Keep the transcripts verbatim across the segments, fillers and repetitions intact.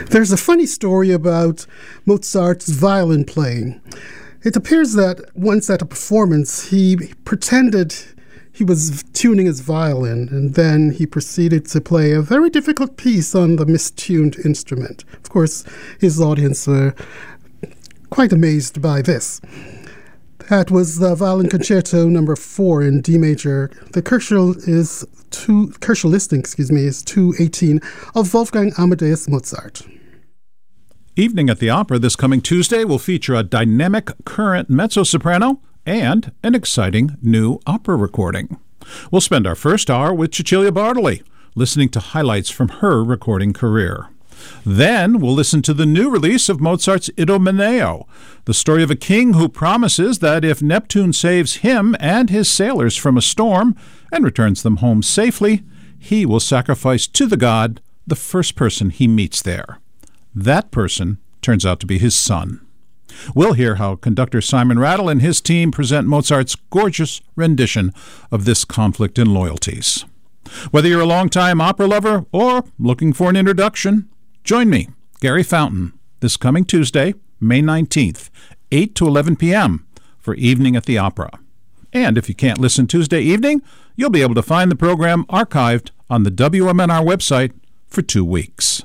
There's a funny story about Mozart's violin playing. It appears that once at a performance, he pretended he was tuning his violin, and then he proceeded to play a very difficult piece on the mistuned instrument. Of course, his audience were quite amazed by this. That was the Violin Concerto number four in D major. The Kirschel is two Kirschel listing, excuse me, is two eighteen of Wolfgang Amadeus Mozart. Evening at the Opera this coming Tuesday will feature a dynamic current mezzo-soprano and an exciting new opera recording. We'll spend our first hour with Cecilia Bartoli, listening to highlights from her recording career. Then we'll listen to the new release of Mozart's Idomeneo, the story of a king who promises that if Neptune saves him and his sailors from a storm and returns them home safely, he will sacrifice to the god the first person he meets there. That person turns out to be his son. We'll hear how conductor Simon Rattle and his team present Mozart's gorgeous rendition of this conflict in loyalties. Whether you're a longtime opera lover or looking for an introduction, join me, Gary Fountain, this coming Tuesday, May nineteenth, eight to eleven p.m. for Evening at the Opera. And if you can't listen Tuesday evening, you'll be able to find the program archived on the W M N R website for two weeks.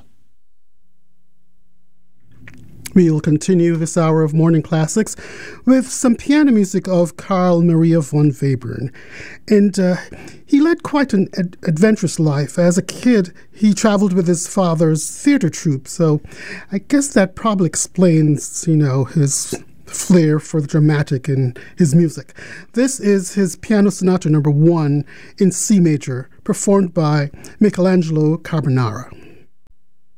We'll continue this hour of morning classics with some piano music of Carl Maria von Webern. And uh, he led quite an ad- adventurous life. As a kid, he traveled with his father's theater troupe, so I guess that probably explains, you know, his flair for the dramatic in his music. This is his Piano Sonata number one in C major, performed by Michelangelo Carbonara.